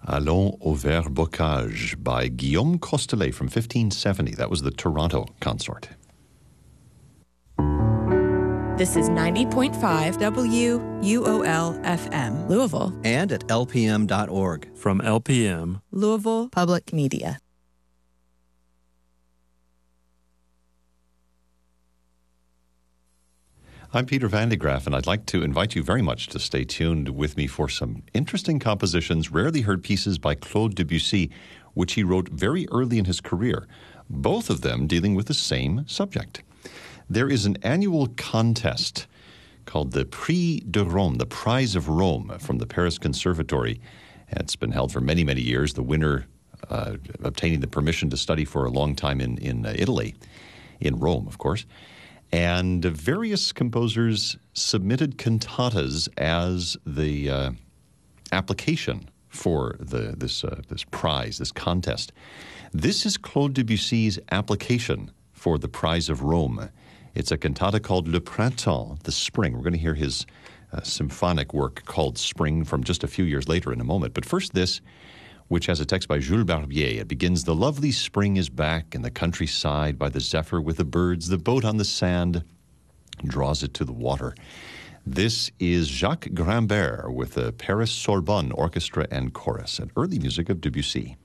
Allons au Vert Bocage by Guillaume Costelet from 1570. That was the Toronto consort. This is 90.5 WUOL-FM, Louisville. And at lpm.org. From LPM, Louisville Public Media. I'm Peter Van de Graaff, and I'd like to invite you very much to stay tuned with me for some interesting compositions, rarely heard pieces by Claude Debussy, which he wrote very early in his career, both of them dealing with the same subject. There is an annual contest called the Prix de Rome, the Prize of Rome, from the Paris Conservatory. It's been held for many, many years. The winner obtaining the permission to study for a long time in Italy, in Rome, of course. And various composers submitted cantatas as the application for this prize, this contest. This is Claude Debussy's application for the Prize of Rome. It's a cantata called Le Printemps, the Spring. We're going to hear his symphonic work called Spring from just a few years later in a moment. But first this, which has a text by Jules Barbier. It begins, "The lovely spring is back in the countryside by the zephyr with the birds. The boat on the sand draws it to the water." This is Jacques Grimbert with the Paris Sorbonne Orchestra and Chorus, and early music of Debussy.